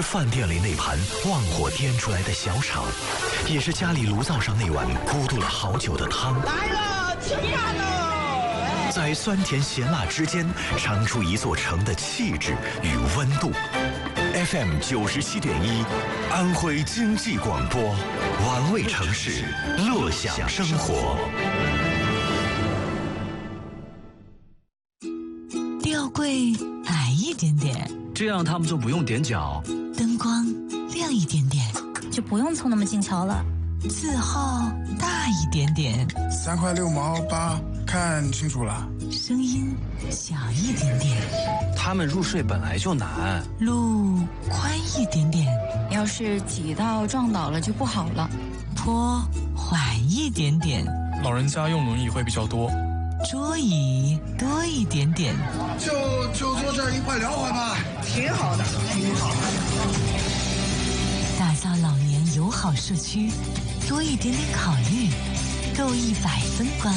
饭店里那盘旺火颠出来的小炒，也是家里炉灶上那碗咕嘟了好久的汤。 来了，吃饭喽！ 在酸甜咸辣之间，尝出一座城的气质与温度。FM 97.1，安徽经济广播，玩味城市，乐享生活。 吊柜矮一点点， 这样他们就不用踮脚。 灯光亮一点点， 就不用凑那么近瞧了。 字号大一点点 ，3块6毛8，看清楚了。 声音小一点点， 他们入睡本来就难。 路宽一点点， 要是挤到撞倒了就不好了。 坡缓一点点， 老人家用轮椅会比较多。 桌椅多一点点， 就坐这儿一块聊会吧， 挺好的，挺好。 打造老年友好社区，多一点点考虑，够100分关